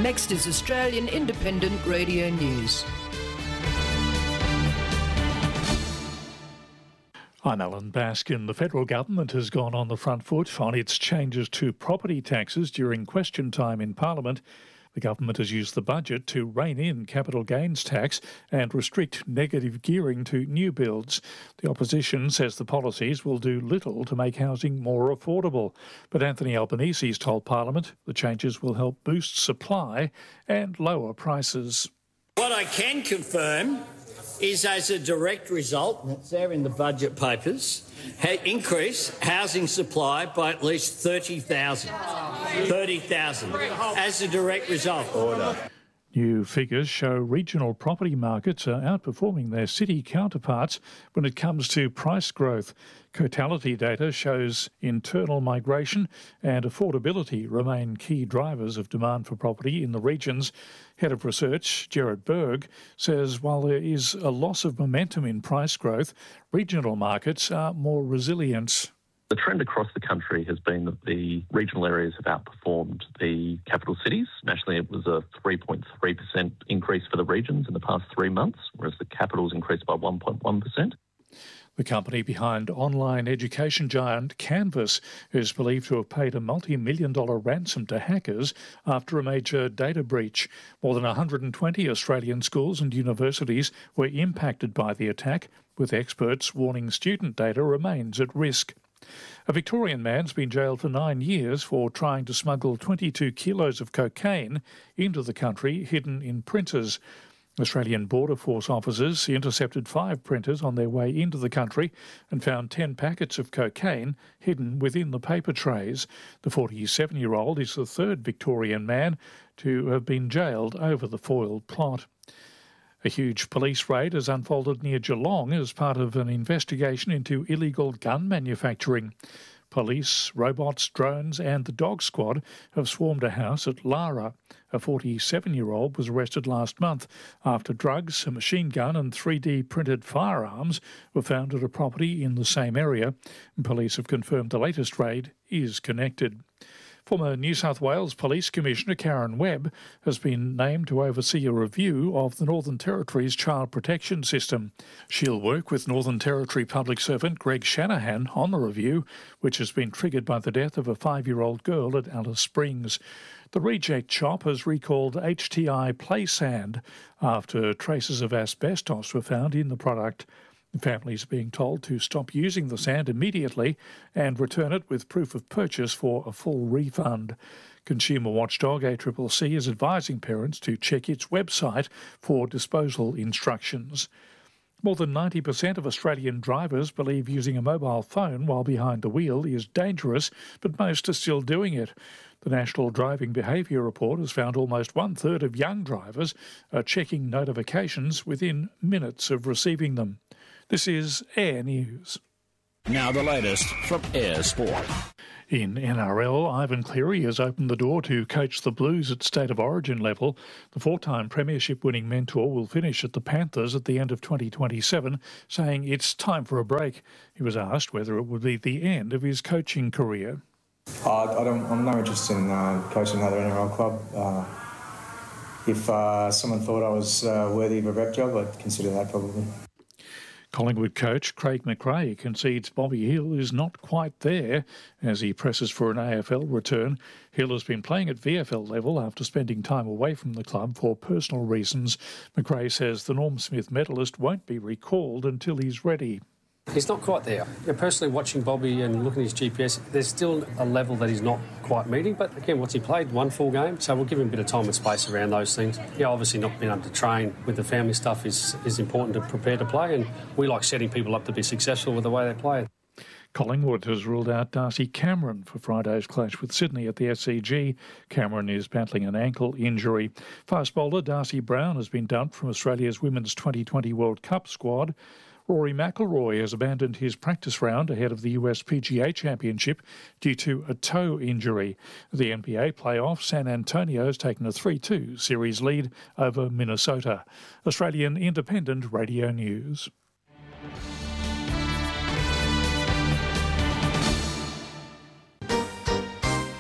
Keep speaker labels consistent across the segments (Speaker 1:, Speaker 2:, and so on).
Speaker 1: Next is Australian Independent Radio News.
Speaker 2: I'm Alan Baskin. The federal government has gone on the front foot on its changes to property taxes during question time in Parliament. The government has used the budget to rein in capital gains tax and restrict negative gearing to new builds. The opposition says the policies will do little to make housing more affordable. But Anthony Albanese's told Parliament the changes will help boost supply and lower prices.
Speaker 3: What I can confirm is, as a direct result, that's there in the budget papers, increase housing supply by at least 30,000. 30,000 as a direct result. Order.
Speaker 2: New figures show regional property markets are outperforming their city counterparts when it comes to price growth. Cotality data shows internal migration and affordability remain key drivers of demand for property in the regions. Head of Research, Gerard Berg, says while there is a loss of momentum in price growth, regional markets are more resilient.
Speaker 4: The trend across the country has been that the regional areas have outperformed the capital cities. Nationally, it was a 3.3% increase for the regions in the past 3 months, whereas the capitals increased by 1.1%.
Speaker 2: The company behind online education giant Canvas is believed to have paid a multi-million-dollar ransom to hackers after a major data breach. More than 120 Australian schools and universities were impacted by the attack, with experts warning student data remains at risk. A Victorian man's been jailed for 9 years for trying to smuggle 22 kilos of cocaine into the country hidden in printers. Australian Border Force officers intercepted 5 printers on their way into the country and found 10 packets of cocaine hidden within the paper trays. The 47-year-old is the third Victorian man to have been jailed over the foiled plot. A huge police raid has unfolded near Geelong as part of an investigation into illegal gun manufacturing. Police, robots, drones and the dog squad have swarmed a house at Lara. A 47-year-old was arrested last month after drugs, a machine gun and 3D printed firearms were found at a property in the same area. Police have confirmed the latest raid is connected. Former New South Wales Police Commissioner Karen Webb has been named to oversee a review of the Northern Territory's child protection system. She'll work with Northern Territory Public Servant Greg Shanahan on the review, which has been triggered by the death of a 5-year-old girl at Alice Springs. The reject shop has recalled HTI Play Sand after traces of asbestos were found in the product. The family is being told to stop using the sand immediately and return it with proof of purchase for a full refund. Consumer watchdog ACCC is advising parents to check its website for disposal instructions. More than 90% of Australian drivers believe using a mobile phone while behind the wheel is dangerous, but most are still doing it. The National Driving Behaviour Report has found almost 1/3 of young drivers are checking notifications within minutes of receiving them. This is Air News.
Speaker 5: Now the latest from Air Sport.
Speaker 2: In NRL, Ivan Cleary has opened the door to coach the Blues at State of Origin level. The 4-time premiership-winning mentor will finish at the Panthers at the end of 2027, saying it's time for a break. He was asked whether it would be the end of his coaching career.
Speaker 6: I'm not interested in coaching another NRL club. If someone thought I was worthy of a rep job, I'd consider that probably.
Speaker 2: Collingwood coach Craig McRae concedes Bobby Hill is not quite there as he presses for an AFL return. Hill has been playing at VFL level after spending time away from the club for personal reasons. McRae says the Norm Smith medalist won't be recalled until he's ready.
Speaker 7: He's not quite there. Personally, watching Bobby and looking at his GPS, there's still a level that he's not quite meeting. But again, what's he played? 1 full game. So we'll give him a bit of time and space around those things. Yeah, obviously not being able to train with the family stuff is important to prepare to play. And we like setting people up to be successful with the way they play.
Speaker 2: Collingwood has ruled out Darcy Cameron for Friday's clash with Sydney at the SCG. Cameron is battling an ankle injury. Fast bowler Darcy Brown has been dumped from Australia's Women's 2020 World Cup squad. Rory McIlroy has abandoned his practice round ahead of the US PGA Championship due to a toe injury. The NBA playoff, San Antonio has taken a 3-2 series lead over Minnesota. Australian Independent Radio News.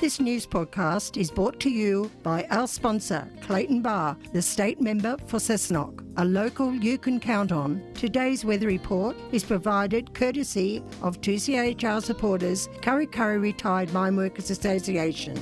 Speaker 8: This news podcast is brought to you by our sponsor, Clayton Bar, the state member for Cessnock, a local you can count on. Today's weather report is provided courtesy of 2CHR supporters, Kurri Kurri Retired Mine Workers Association.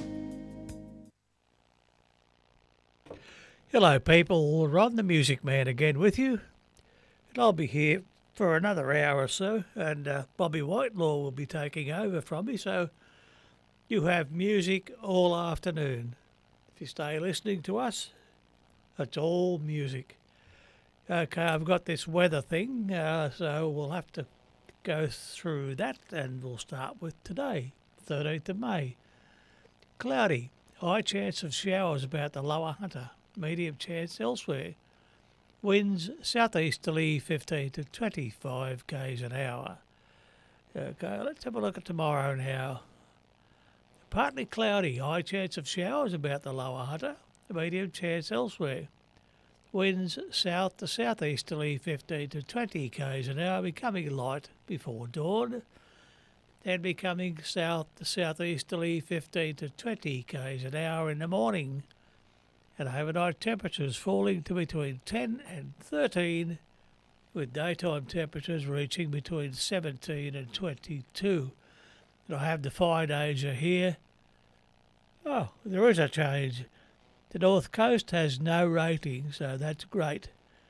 Speaker 9: Hello people, Ron the Music Man again with you, and I'll be here for another hour or so, and Bobby Whitelaw will be taking over from me, so you have music all afternoon. If you stay listening to us, it's all music. Okay, I've got this weather thing, so we'll have to go through that, and we'll start with today, 13th of May. Cloudy, high chance of showers about the lower Hunter, medium chance elsewhere. Winds southeasterly 15 to 25 k's an hour. Okay, let's have a look at tomorrow now. Partly cloudy, high chance of showers about the lower Hunter, medium chance elsewhere. Winds south to southeasterly 15 to 20 k's an hour, becoming light before dawn, then becoming south to southeasterly 15 to 20 k's an hour in the morning, and overnight temperatures falling to between 10 and 13, with daytime temperatures reaching between 17 and 22. I have the fine Asia here. Oh, there is a change. The North Coast has no rating, so that's great.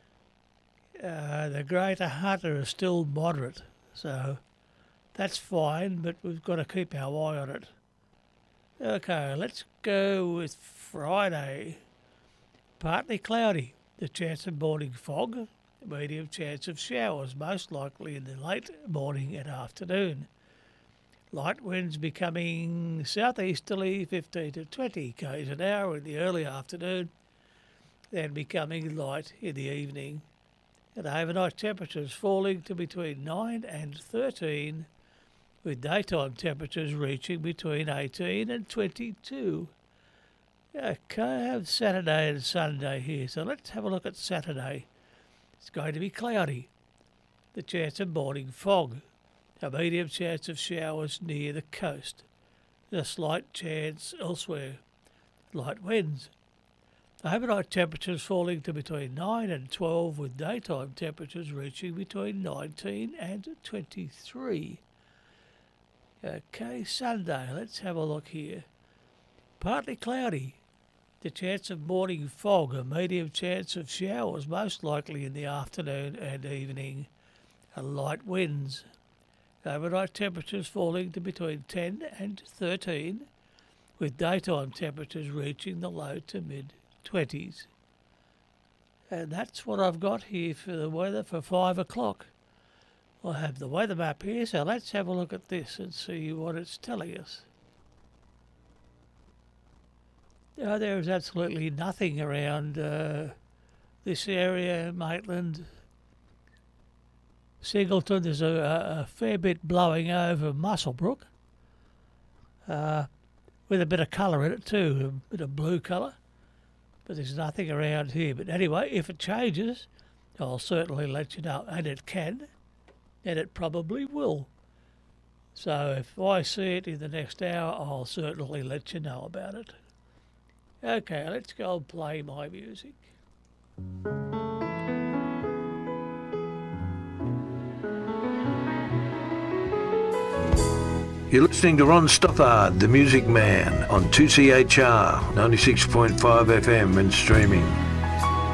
Speaker 9: The Greater Hunter is still moderate, so that's fine, but we've got to keep our eye on it. Okay, let's go with Friday. Partly cloudy, the chance of morning fog, medium chance of showers, most likely in the late morning and afternoon. Light winds becoming southeasterly 15 to 20 k's an hour in the early afternoon, then becoming light in the evening, and overnight temperatures falling to between 9 and 13, with daytime temperatures reaching between 18 and 22. Okay, I have Saturday and Sunday here, so let's have a look at Saturday. It's going to be cloudy, the chance of morning fog, a medium chance of showers near the coast, a slight chance elsewhere. Light winds. Overnight temperatures falling to between 9 and 12, with daytime temperatures reaching between 19 and 23. Okay, Sunday, let's have a look here. Partly cloudy, the chance of morning fog, a medium chance of showers, most likely in the afternoon and evening, and light winds. Overnight temperatures falling to between 10 and 13, with daytime temperatures reaching the low to mid-20s. And that's what I've got here for the weather for 5 o'clock. I have the weather map here, so let's have a look at this and see what it's telling us. There is absolutely nothing around this area, Maitland. Singleton, there's a fair bit blowing over Muswellbrook, with a bit of colour in it too, a bit of blue colour, but there's nothing around here. But anyway, if it changes, I'll certainly let you know, and it can, and it probably will. So if I see it in the next hour, I'll certainly let you know about it. Okay, let's go and play my music.
Speaker 10: You're listening to Ron Stothard, the Music Man, on 2CHR 96.5 FM and streaming.